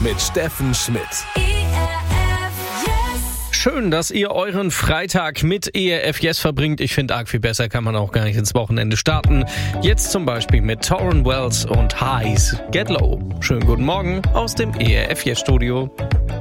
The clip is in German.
mit Steffen Schmidt. Schön, dass ihr euren Freitag mit ERF Yes verbringt. Ich finde, arg viel besser kann man auch gar nicht ins Wochenende starten. Jetzt zum Beispiel mit Tauren Wells und Highs Get Low. Schönen guten Morgen aus dem ERF Yes Studio.